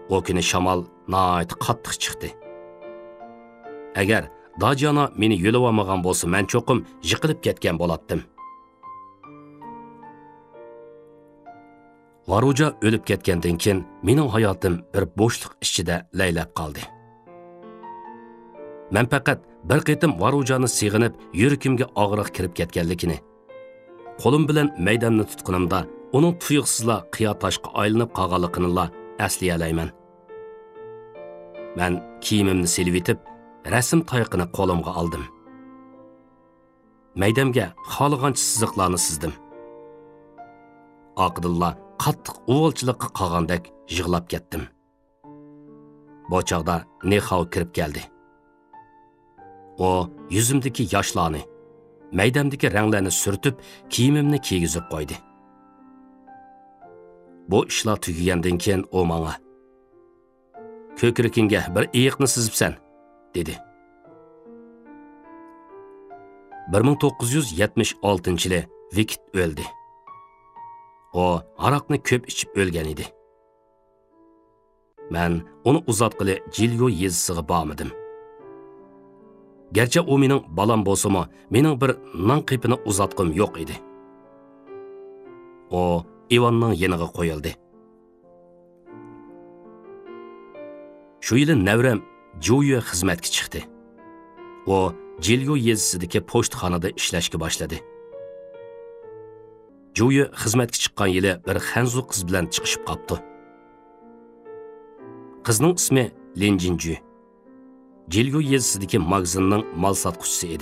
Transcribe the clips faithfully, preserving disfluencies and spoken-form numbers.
O kuni shamol nihoyat qattiq chiqdi. Agar Dajana meni yo'lib olmagan bo'lsa, men cho'qim yiqilib ketgan bo'lardim. Varuja o'lib ketgandan keyin mening hayotim bir bo'shliq ichida laylab qoldi. Men faqat bir qitim Varujani sig'inib, yuragimga og'riq kirib ketganligini, qo'lim bilan maydonni tutqanimda uning tuyuqsizla qiyo toshga aylanib qolganligini eslay olayman. Men kiyimimni silib etib, rasm tayoqini qo'limga oldim. Maydamga xohlagancha siziqlarni sizdim. Aqdilla qattiq uvolchilikqa qolgandek yig'lab ketdim. Bu chog'da Nexav kirib keldi. O yuzimdagi yoshlarni, maydamdagi ranglarni surtib, kiyimimni kiygizib qo'ydi. Bu ishlar tugagandan keyin o menga "Ko'kragingga bir iyiqni sizibsan", dedi. bir ming to'qqiz yuz yetmish oltinchi yili Vikit o'ldi. O aroqni ko'p ichib o'lgan edi. Men uni uzatqili Jilyo yezisiga bormadim. Gerçi o mening balam bo'lsa-mu, mening bir non qipini uzatqim yo'q edi. O Ivanning yeniga qo'yildi. Shu yili navram Jo'yo xizmatga chiqdi. O Jilyo yezisidagi pochtxonada ishlashga boshladi. Jo'yo xizmatga chiqqan yili bir Xanzu qiz bilan chiqishib qopti. Qizning ismi Lenjinju. Jilyo yezisidagi magazinning mal sotquchisi edi.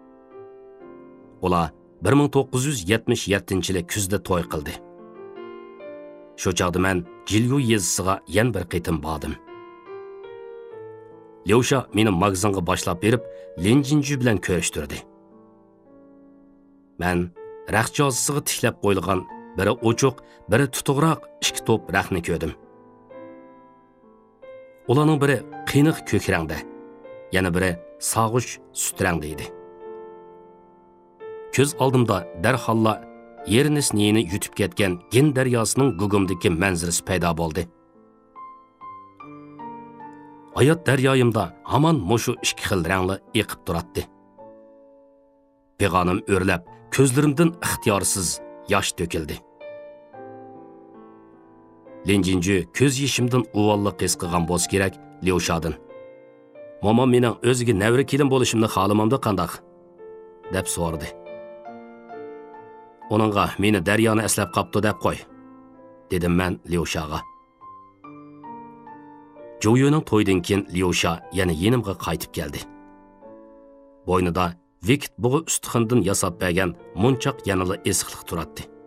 Ular bir ming to'qqiz yuz yetmish yettinchi yili kuzda to'y qildi. Shu chog'da men Jilyo yezisiga yana bir qitim bordim. Lyosha meni magazinga boshlab berib, Lenjinju bilan ko'rishtirdi. Men raqchozisiga tiklab qo'yilgan biri ochiq, biri tutuqroq ikki to'p raqni ko'rdim. Ularning biri qiyniq ko'k rangda, yana biri sog'ush sut rangda edi. Ko'z oldimda darholla yernisniyini yutib ketgan Gen daryosining gugumdagi manzarasi paydo bo'ldi. Hayot daryoyimda hamon mushu ikki xil rangli eqib turadi. Beg'onim o'rlab, ko'zlarimdan ixtiyorsiz yosh to'kildi. Lenjinju ko'z yeshimdan uvolliq his qilgan bo'lsa kerak Lyoshadan. "Momam mening o'ziga navri kelin bo'lishimni xohlamamda qandoq?" deb so'radi. "Uningga meni daryoni eslab qopti deb qo'y", dedim men Lyoshaga. Jo'yoning to'ydan keyin Lyosha yana yenimga qaytib keldi. Bo'ynida Vikit bug'i ustixondan yasab bergan munchoq yanada esqiqlik turadi.